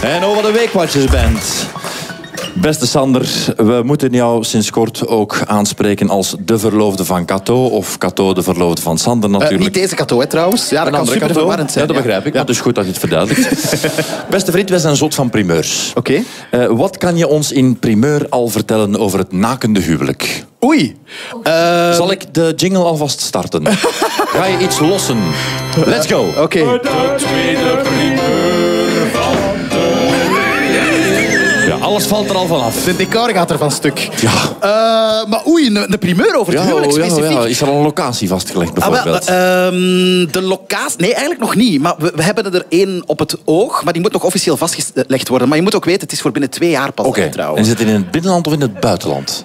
En over de Weekwatchersband. Beste Sander, we moeten jou sinds kort ook aanspreken als de verloofde van Cato. Of Cato, de verloofde van Sander natuurlijk. Niet deze Cato, hè, trouwens. Ja, dat kan super verwarrend zijn. Ja, dat begrijp ik. Ja. Maar het is goed dat je het verduidelijkt. Beste vriend, wij zijn zot van primeurs. Oké. Wat kan je ons in primeur al vertellen over het nakende huwelijk? Oei. Zal ik de jingle alvast starten? Ga je iets lossen? Let's go. Oké. De tweede primeur van de week. Ja, alles valt er al vanaf. De decor gaat er van stuk. Ja. Maar oei, een primeur over het huwelijk specifiek. Ja. Is er al een locatie vastgelegd bijvoorbeeld? De locatie... Nee, eigenlijk nog niet. Maar we hebben er één op het oog. Maar die moet nog officieel vastgelegd worden. Maar je moet ook weten, het is voor binnen 2 jaar pas Oké. trouwen. En zit het in het binnenland of in het buitenland?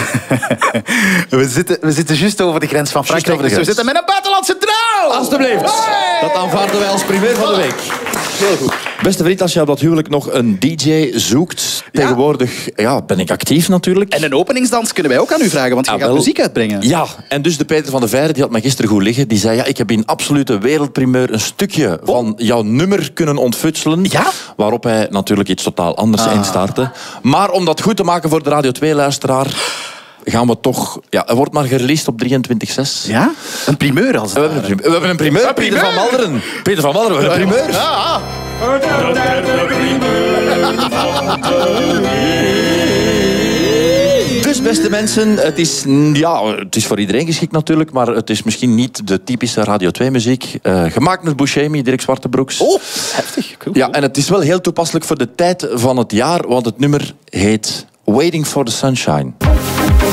We zitten juist over de grens van Frankrijk. over de Dus we grens. zitten met een buitenlandse trouw! Alsjeblieft. Dat aanvaarden wij als primeur van de week. Heel goed. Beste vriend, als je op dat huwelijk nog een DJ zoekt... Tegenwoordig ben ik actief natuurlijk. En een openingsdans kunnen wij ook aan u vragen, want je gaat wel. muziek uitbrengen. Ja, en dus de Peter van der Veijren, die had me gisteren goed liggen. Die zei, ja, ik heb in absolute wereldprimeur een stukje van jouw nummer kunnen ontfutselen. Ja? Waarop hij natuurlijk iets totaal anders instartte. Maar om dat goed te maken voor de Radio 2-luisteraar... gaan we toch... Ja, hij wordt maar gereleased op 23/6. Ja? Een primeur als het ware. We hebben een primeur, Peter van Malderen. Peter van Malderen, we hebben een primeur. Ja. De derde primeur van de week. Dus beste mensen, het is voor iedereen geschikt natuurlijk, maar het is misschien niet de typische Radio 2-muziek. Gemaakt met Buscemi, Dirk Zwartebroeks. Oh, heftig. Cool. Ja, en het is wel heel toepasselijk voor de tijd van het jaar, want het nummer heet Waiting for the Sunshine.